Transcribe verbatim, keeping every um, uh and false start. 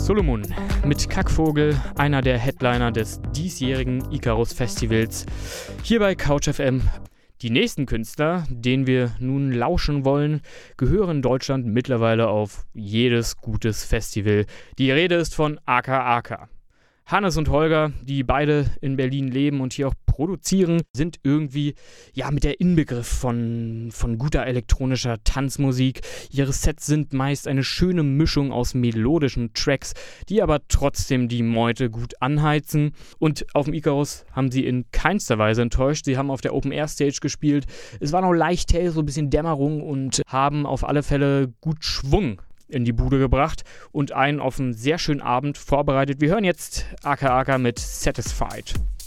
Solomon mit Kackvogel, einer der Headliner des diesjährigen Icarus Festivals, hier bei Couch F M. Die nächsten Künstler, denen wir nun lauschen wollen, gehören in Deutschland mittlerweile auf jedes gutes Festival. Die Rede ist von A K A K. Hannes und Holger, die beide in Berlin leben und hier auch produzieren, sind irgendwie ja mit der Inbegriff von, von guter elektronischer Tanzmusik. Ihre Sets sind meist eine schöne Mischung aus melodischen Tracks, die aber trotzdem die Meute gut anheizen. Und auf dem Icarus haben sie in keinster Weise enttäuscht. Sie haben auf der Open Air Stage gespielt. Es war noch leicht hell, so ein bisschen Dämmerung und haben auf alle Fälle gut Schwung in die Bude gebracht und einen auf einen sehr schönen Abend vorbereitet. Wir hören jetzt A K A K mit Satisfied.